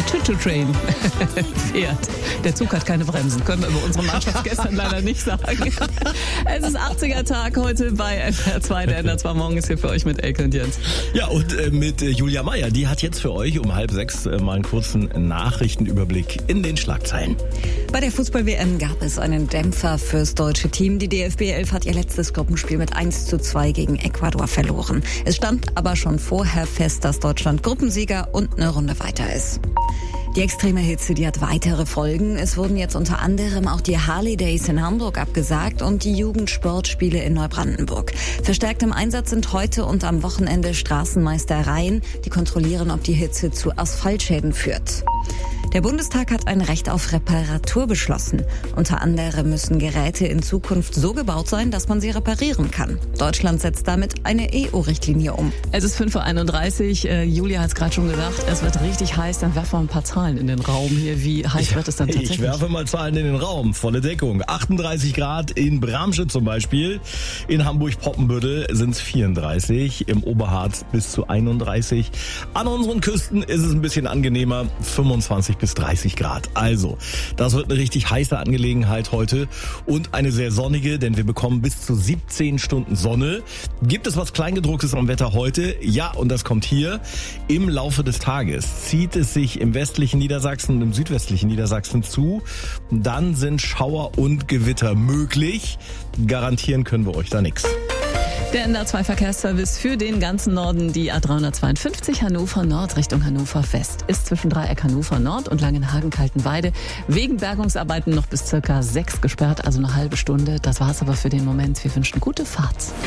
Der Choo-Choo-Train fährt. Der Zug hat keine Bremsen. Können wir über unsere Mannschaft gestern leider nicht sagen. Es ist 80er-Tag heute bei NDR 2. Der NDR 2 Morgen ist hier für euch mit Elke und Jens. Ja, und mit Julia Meyer. Die hat jetzt für euch um 5:30 mal einen kurzen Nachrichtenüberblick in den Schlagzeilen. Bei der Fußball-WM gab es einen Dämpfer fürs deutsche Team. Die DFB 11 hat ihr letztes Gruppenspiel mit 1:2 gegen Ecuador verloren. Es stand aber schon vorher fest, dass Deutschland Gruppensieger und eine Runde weiter ist. Die extreme Hitze, die hat weitere Folgen. Es wurden jetzt unter anderem auch die Harley Days in Hamburg abgesagt und die Jugendsportspiele in Neubrandenburg. Verstärkt im Einsatz sind heute und am Wochenende Straßenmeistereien, die kontrollieren, ob die Hitze zu Asphaltschäden führt. Der Bundestag hat ein Recht auf Reparatur beschlossen. Unter anderem müssen Geräte in Zukunft so gebaut sein, dass man sie reparieren kann. Deutschland setzt damit eine EU-Richtlinie um. Es ist 5:31 Uhr. Julia hat es gerade schon gesagt, es wird richtig heiß. Dann werfen wir ein paar Zahlen in den Raum hier. Wie heiß wird es dann tatsächlich? Ich werfe mal Zahlen in den Raum. Volle Deckung. 38 Grad in Bramsche zum Beispiel. In Hamburg-Poppenbüttel sind es 34. Im Oberharz bis zu 31. An unseren Küsten ist es ein bisschen angenehmer. 25 bis 30 Grad. Also, das wird eine richtig heiße Angelegenheit heute und eine sehr sonnige, denn wir bekommen bis zu 17 Stunden Sonne. Gibt es was Kleingedrucktes am Wetter heute? Ja, und das kommt hier. Im Laufe des Tages zieht es sich im westlichen Niedersachsen und im südwestlichen Niedersachsen zu. Dann sind Schauer und Gewitter möglich. Garantieren können wir euch da nichts. Der NDR 2 Verkehrsservice für den ganzen Norden, die A352 Hannover Nord Richtung Hannover West, ist zwischen Dreieck Hannover Nord und Langenhagen-Kaltenweide wegen Bergungsarbeiten noch bis circa 6 gesperrt, also eine halbe Stunde. Das war's aber für den Moment. Wir wünschen gute Fahrt.